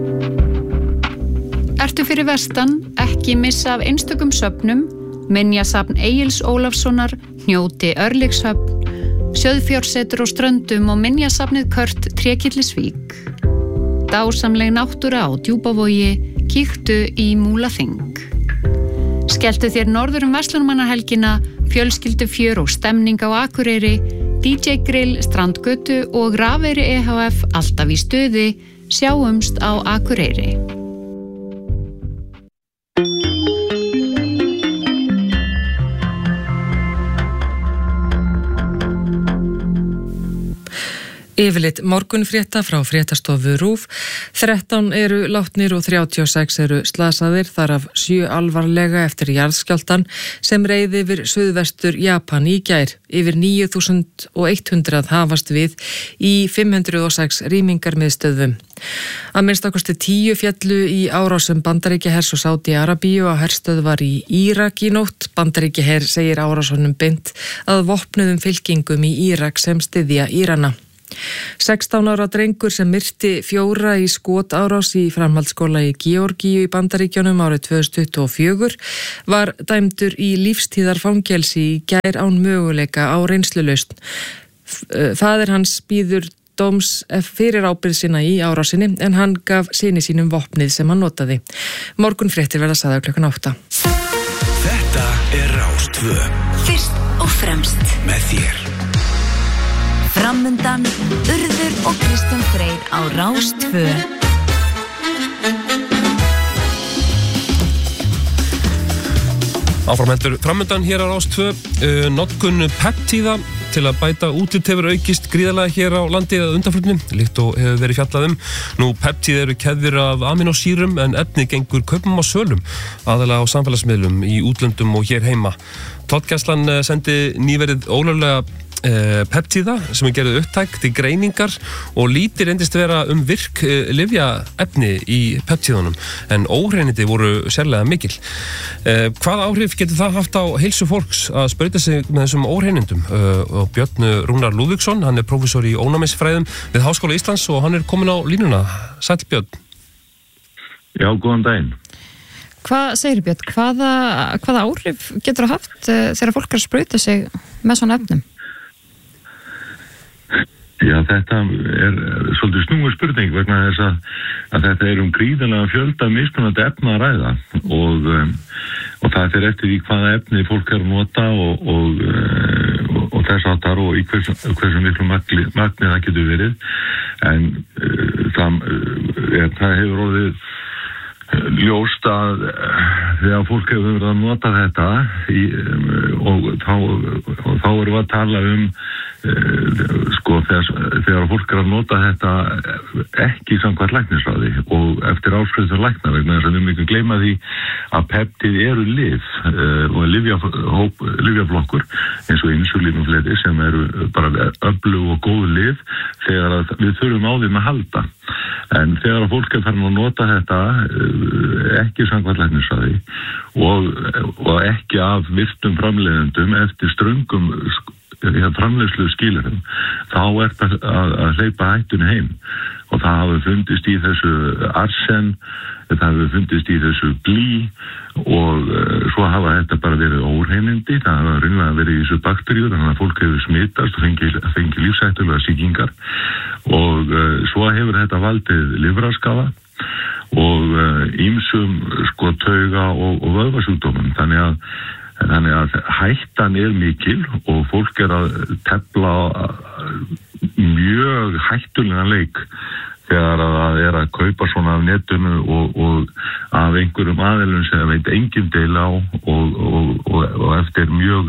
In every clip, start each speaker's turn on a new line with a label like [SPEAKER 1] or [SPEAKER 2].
[SPEAKER 1] Ertu fyrir vestan, ekki missa af einstökum söfnum, minjasafn Egils Ólafssonar, Hnjóti Örlygshöfn, Sjöðfjársetur og Ströndum og minjasafnið Kört Trékyllisvík. Dásamleg náttúra á Djúpavogi, kíktu í Múlaþing. Skelltu þér norður verslunarmannahelgina, fjölskyldu fjör og stemning á Akureyri, DJ Grill, Strandgötu og Rafeyri EHF alltaf í stuði, sjáumst á Akureyri.
[SPEAKER 2] Yfirlit morgunfrétta frá fréttastofu RÚV. 13 eru látnir og 36 eru slasaðir, þar af 7 alvarlega eftir jarðskjálftan sem reið yfir suðvestur Japan í gær. Yfir 9100 hafast við í 506 rýmingarmiðstöðvum. Að minnstakosti 10 féllu í árásum Bandaríkjahers og Sádi-Arabíu á herstöðvar í Írak í nótt. Bandaríkjaher segir árásunum beint að vopnuðum fylkingum í Írak sem styðja Írana. 16 ára drengur sem myrti 4 í skotárás í framhaldsskóla í Georgíu í Bandaríkjunum árið 2024 var dæmdur í lífstíðarfangelsi í gær án möguleika á reynslulausn. Faðir hans bíður dóms fyrir ábyrgð sína í árásinni en hann gaf syni sínum vopnið sem hann notaði. Morgunfréttir verða sagðar klukkan 8.
[SPEAKER 3] Þetta er Rás 2.
[SPEAKER 4] Fyrst og fremst
[SPEAKER 3] með þér.
[SPEAKER 4] Framundan, Urður og Kristján Freyr á Rás 2.
[SPEAKER 5] Áframheldur framundan hér á Rás 2. Notkun peptíða til að bæta útlit hefur aukist gríðarlega hér á landi að undanförnum, líkt og hefur verið fjallað um. Nú, peptíð eru keðjur af aminosýrum en efnið gengur kaupum á sölum, aðalega á samfélagsmiðlum í útlöndum og hér heima. Tollgæslan sendi nýverið ólöglega peptíða sem er gerð upptæk til greiningar og lítið reyndist vera virk lyfjaefni í peptíðunum en óhreinindi voru sérlega mikil. Hvaða áhrif getur það haft á heilsu fólks að sprauta sig með þessum óhreinindum? Og Björn Rúnar Lúðvíksson, hann er prófessor í ónæmisfræðum við Háskóla Íslands og hann er komin á línuna. Sæll Björn.
[SPEAKER 6] Já, góðan daginn.
[SPEAKER 1] Hvað segir Björn? Hvaða áhrif getur það haft þegar fólk er að sprauta sig með svona efnum?
[SPEAKER 6] Já, þetta er svolítið snúið spurning vegna þess að þetta er gríðarlega fjölda mismunandi efna að ræða og það er eftir því hvaða efni fólk er að nota og þess áttar og í hversu miklu magni það getur verið en það hefur orðið ljóst að þegar fólk hefur verið að nota þetta og þá erum við að tala þegar fólk er að nota þetta ekki samkvæmt læknisráði og eftir áskriftun lækna vegna þess að við myndum gleyma því að peptíð eru lyf og lyfjaflokkur eins og insulín og fleiri sem eru bara öflug og góð lyf þegar að við þurfum á þeim að halda en þegar að fólk er farin að nota þetta ekki samkvæmt læknisráði og ekki af virtum framleiðendum eftir ströngum framleiðslu skilurinn þá er það að hleypa hættunni heim og það hafi fundist í þessu arsen, það hafi fundist í þessu blý og svo hafa þetta bara verið óhreinindi, það hafa reynilega verið í þessu bakteríur þannig að fólk hefur smitast og fengið lífshættulega sýkingar og svo hefur þetta valdið lifrarskaða og ýmsum tauga og vöðvasjúkdómum þannig að hættan er mikil og fólk er að tefla mjög hættulegan leik þegar að er að kaupa svona af netinu og af einhverjum aðilum sem veit engin deil á og eftir mjög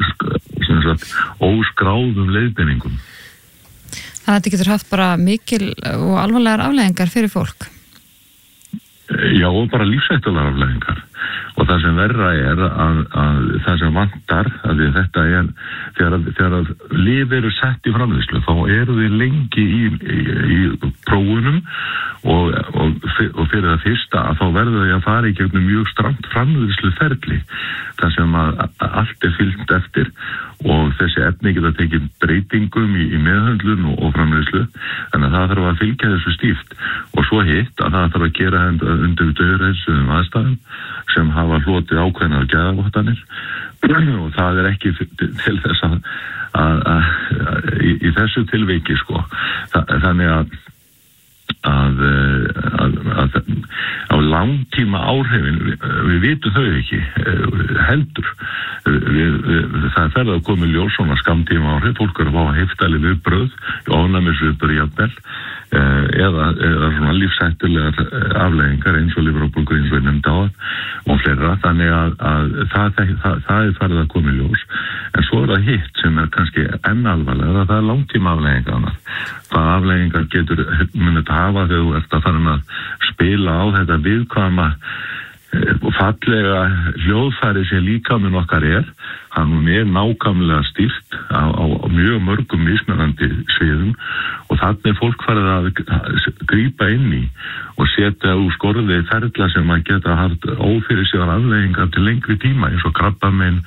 [SPEAKER 6] óskráðum leiðbeiningum.
[SPEAKER 1] Þannig að þetta getur haft bara mikil og alvarlegar afleiðingar fyrir fólk?
[SPEAKER 6] Já, og bara lífshættulegar afleiðingar. og það sem verra að það sem vantar að þetta þegar lyf eru sett í framleiðslu þá eru þið lengi í prófunum og fyrir það fyrsta að þá verður þau að fara í gegnum mjög strangt framleiðsluferli þar sem að allt fylgt eftir og þessi efni geta tekið breytingum í meðhöndlun og framleiðslu, þannig að það þarf að fylgja þessu stíft og svo hitt að það þarf að gera undir dauðaheilsuðum aðstæðum sem hafa hlotið ákveðnar geðavottanir og það ekki til þess að í þessu tilviki sko, þannig að á langtíma áhrifin við vitum þau ekki heldur það ferða að koma í ljós svona skammtíma áhrif, fólk að fá heftali viðbrögð, ofnæmisviðbrögð jafnvel eða svona lífshættulegar afleiðingar eins og lifrarbólgu eins og ég nefndi á og fleira, þannig að það farið að koma í ljós en svo það hitt sem kannski enn alvarlega, það langtíma afleiðingar hvað afleiðingar getur munið hafa þegar þú ert að fara að spila á þetta viðkvæma og fallega hljóðfæri sem líkaminn okkar hann nákvæmlega stýrt á mjög mörgum mismunandi sviðum og þannig fólk farið að grípa inn í og setja úr skorði ferla sem að geta haft ófyrirséðar afleiðingar til lengri tíma eins og krabbamein,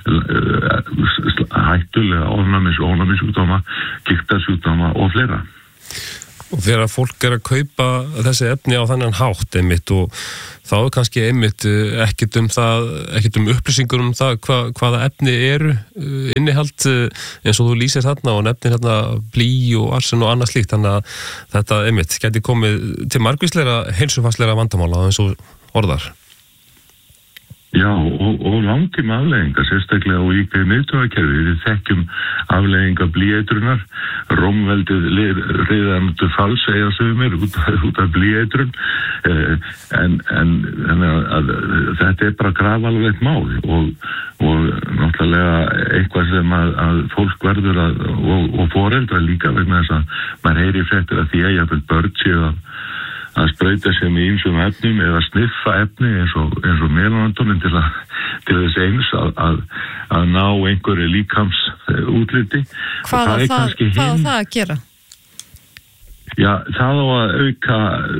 [SPEAKER 6] hættulega ofnæmisjúkdóma, gigtarsjúkdóma og fleira.
[SPEAKER 5] Og þegar fólk að kaupa þessi efni á þannig hátt einmitt og þá kannski einmitt ekkert upplýsingur það hvaða efni eru innihald eins og þú lýsir þarna og nefnir þarna blý og arsen og annað slíkt, þannig að þetta einmitt geti komið til margvíslegra heilsufarslegra vandamála eins og orðar.
[SPEAKER 6] Já, og langtíma afleiðingar, sérstaklega og í miðtaugakerfi. Við þekkjum afleiðingar blýeitrunar, Rómveldið riðandu fals segja sumir út af blýeitrun, en að þetta bara grafalvarlegt mál og náttúrulega eitthvað sem að fólk verður og foreldrar líka vegna þess að maður heyri fréttir að því að jafnvel börn séu að sprauta sig með ýmsum efnum eða sniffa efni eins og melanónin til þess eins að ná einhverju líkams útliti.
[SPEAKER 2] Hvað á það að gera?
[SPEAKER 6] Já, það á að auka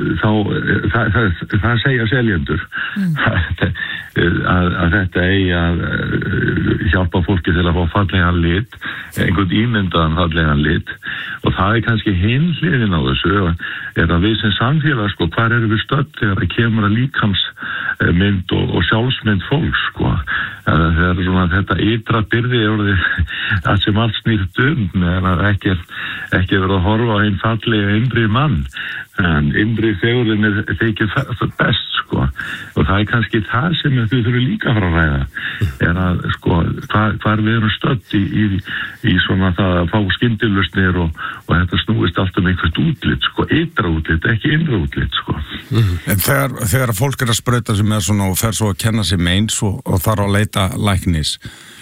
[SPEAKER 6] það segja seljendur að þetta eigi að hjálpa fólki til að fá fallegan lit, einhvern ímyndaðan fallegan lit og það kannski hinn hliðin á þessu að við sem samfélag sko, hvar erum við stödd þegar það kemur að líkamsmynd og sjálfsmynd fólks sko, þegar svona þetta ytra byrði að sem allt snýrt en að ekki verið að horfa á einn fallega innri mann, en innri þegurinn þykir best sko og það kannski það sem við þurfum líka að fara að ræða að sko hvar við erum stödd í svona það að fá skyndilausnir og þetta snúist allt einhvert útlit sko, ytra útlit, ekki innra útlit sko.
[SPEAKER 7] En þegar fólk að sprauta sig með svona og fer svo að kenna sig meins og þarf að leita læknis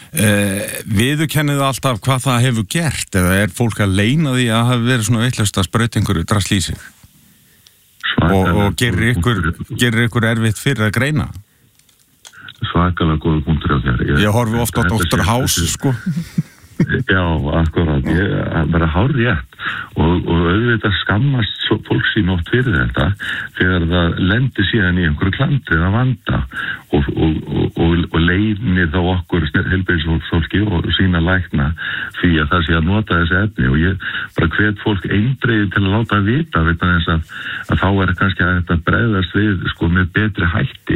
[SPEAKER 7] viðurkennið alltaf hvað það hefur gert eða fólk að leyna því að hafa verið svona vitlaust að sprauta einhverju drasl í sig og gerir ykkur erfitt fyrir að greina?
[SPEAKER 6] Svakalega góða punktur á þér.
[SPEAKER 7] Ég horfi ofta á Dr. House sko.
[SPEAKER 6] Já, akkurat, bara hárrétt og auðvitað skammast fólk sín oft fyrir þetta þegar það lendir síðan í einhverju klandi eða vanda og leynir þá okkur heilbrigðisfólki og sína lækna því að það sé að nota þessi efni og ég bara hvet fólk eindregið til að láta vita vegna þess að þá kannski að þetta bregðast við sko með betri hætti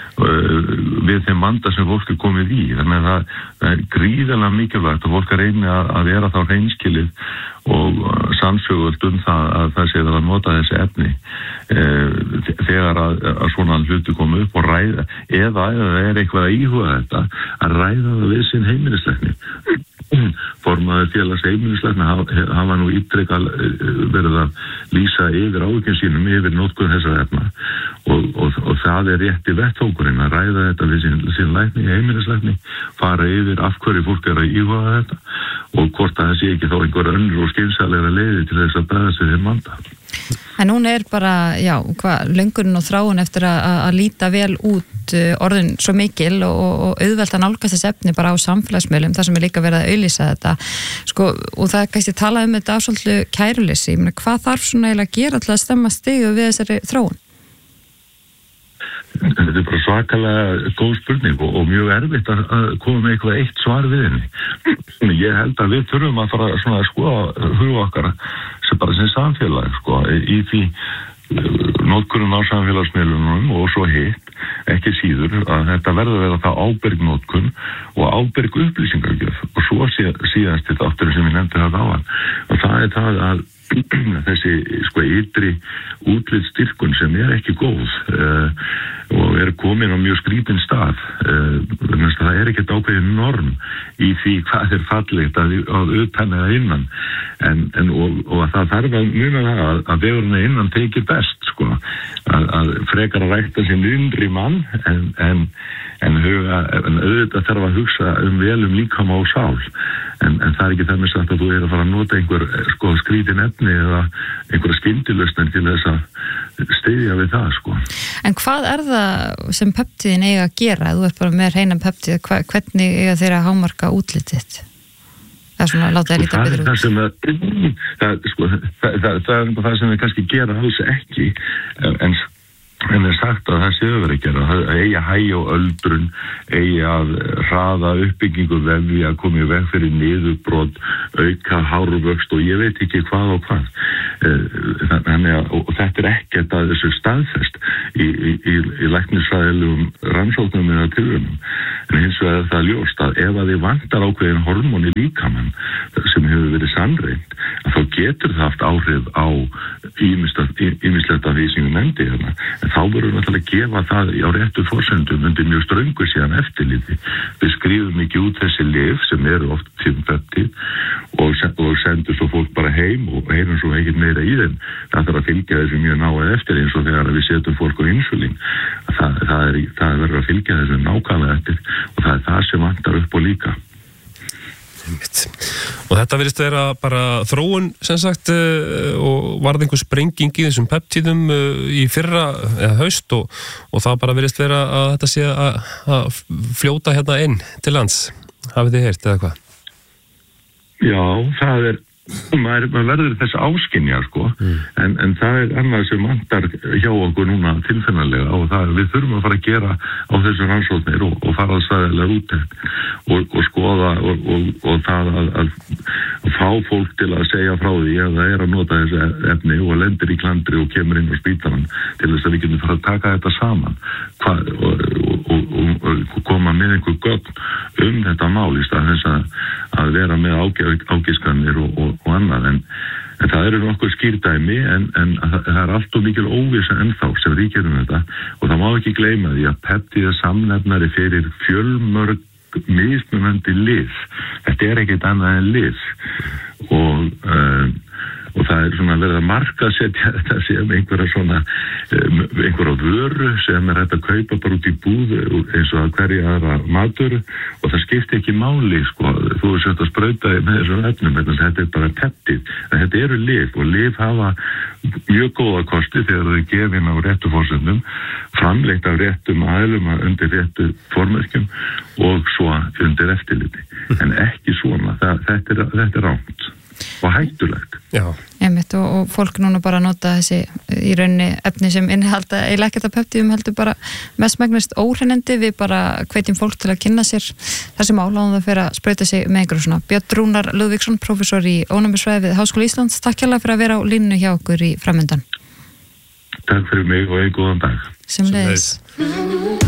[SPEAKER 6] við þeim vanda sem fólk komið í, þannig að það gríðarlega mikilvægt og fólk reyni að vera þá hreinskilið og sannsögult það að það sé að nota þessi efni þegar að svona hluti koma upp og ræða eða eitthvað að íhuga þetta að ræða það við sinn heimilislækni. Formaður félags heimilislækna hafa nú ítrekað verið að lýsa yfir áhyggjum sínum yfir notkun þessara efna og það rétti vettvangurinn að ræða þetta við sín lækni, heimilislækni, fara yfir af hverju fólk að íhuga þetta og hvort að það sé ekki þá einhver önnur og skynsamlegra leiði til þess að bregðast við þeim vanda.
[SPEAKER 8] En hún bara, löngunin og þráin eftir að líta vel út orðin svo mikil og auðvelt að nálgast þess efni bara á samfélagsmiðlum, þar sem líka verið að auglýsa þetta. Sko, og það kannski talað þetta af svolítið kæruleysi. Hvað þarf svona eiginlega að gera til að stemma stigu við þessari þróun?
[SPEAKER 6] Þetta bara svakalega góð spurning og mjög erfitt að koma með eitthvað eitt svar við henni. Ég held að við þurfum að fara svona að skoða huga okkar sem samfélag í því notkun á samfélagsmiðlunum og svo hitt, ekki síður að þetta verður að vera það ábyrg notkun og ábyrg upplýsingargjöf og svo síðast þetta áttur sem ég nefndi það áðan og það það að þessi ytri útlitsstyrkun sem ekki góð og komin á mjög skrítinn stað það ekkert ákveðin norm í því hvað fallegt að utan eða innan og það þarf að muna það að vegurinn innan tekir best að frekar að rækta sinn innri mann en auðvitað þarf að hugsa vel líkama og sál en það ekki þannig sagt að þú að fara að nota einhver skrítin efni eða einhverja skyndilausnir til þess að styðja við það En hvað það sem peptíðin eiga að gera? Þú bara með hreinan peptíð, hvernig eiga þeir að hámarka útlitið? Það svona að láta það líta betur út það sem við kannski gera alls ekki en sagt að það séu verið að gera að eigi að hægja á öldrun eigi að hraða uppbyggingu vefi að koma í veg fyrir niðurbrot auka hárvöxt og ég veit ekki hvað og hvað þannig að þetta ekkert að þessu staðfest í læknisfræðilegum rannsóknum eða tilraunum en hins vegar það ljóst að ef að þið vantar ákveðin hormón í líkamann sem hefur verið sannreynt þá getur það haft áhrif á ýmislegt af því sem við nefndi hérna en þá verður náttúrulega að gefa það á réttu forsendum undir mjög ströngu síðan eftirliti. Við skrifum ekki út þessi lyf sem eru oft peptíð og sendur svo fólk bara heim og heyrum svo ekkert meira í þeim. Það þarf að fylgja þessu mjög náið eftir eins og þegar við setjum fólk á insulín. Það verður að fylgja þessu nákvæmlega eftir og það það sem vantar upp og líka.
[SPEAKER 5] Og þetta virðist vera bara þróun sem sagt og varð einhver sprenging í þessum peptíðum í fyrra eða haust og það bara virðist vera að þetta sé að fljóta hérna inn til lands. Hafið þið heyrt eða hvað?
[SPEAKER 6] Já, það maður verður þess áskynja en það annað sem vantar hjá okkur núna tilfinnilega og það við þurfum að fara að gera á þessu rannsóknir og fara að staðilega úttekt og skoða og það að fá fólk til að segja frá því að það að nota þessu efni og lendir í klandri og kemur inn á spítalann til þess að við getum fara að taka þetta saman og koma með einhver gögn þetta mál í stað þess að vera með ágiskanir og annað en það eru nokkuð skýrdæmi en það allt og mikil óvissa ennþá sem ríkir þetta og það má ekki gleyma því að peptíða samnefnari fyrir fjölmörg mismunandi lyf. Þetta ekkert annað en lyf og það svona verið að markaðsetja þetta sem einhverja vöru sem hægt að kaupa bara út í búð eins og að hverja aðra matur og það skipti ekki máli þú sett að sprauta með þessum efnum þetta bara peptíð, þetta eru lyf og lyf hafa mjög góða kosti þegar þau gefin á réttu forsendum framleitt af réttum aðilum undir réttu formerkjum og svo undir eftirliti en ekki svona, þetta er rangt og hættulegt.
[SPEAKER 5] Já.
[SPEAKER 8] Einmitt og fólk núna bara nota þessi í rauninni efni sem innihalda eiginlega ekkert af peptíðum heldur bara mestmegnast óhreinindi við bara hvetjum fólk til að kynna sér þessi mál áður það fyrir að sprauta sig með einhverju svona. Björn Rúnar Lúðvíksson, prófessor í ónæmisfræði við Háskóla Íslands, takk hérlega fyrir að vera á línunni hjá okkur í framöndan.
[SPEAKER 6] Takk fyrir mig og góðan dag.
[SPEAKER 8] Sem leiðis.